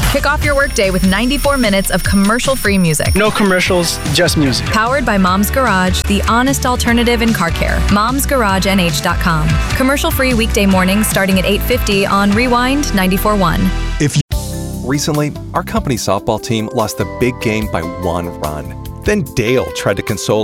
Kick off your workday with 94 minutes of commercial-free music. No commercials, just music. Powered by Mom's Garage, the honest alternative in car care. Mom'sGarageNH.com. Commercial-free weekday mornings starting at 8:50 on Rewind 94.1. Recently, our company softball team lost the big game by 1 run. Then Dale tried to console